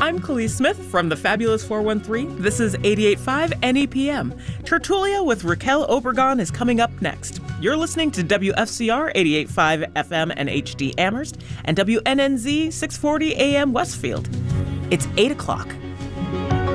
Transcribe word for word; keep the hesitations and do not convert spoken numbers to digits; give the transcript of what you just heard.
I'm Khalees Smith from the Fabulous four one three. This is eighty-eight point five N E P M. Tertulia with Raquel Obregon is coming up next. You're listening to W F C R eighty-eight point five F M and H D Amherst and W N N Z six forty A M Westfield. It's eight o'clock.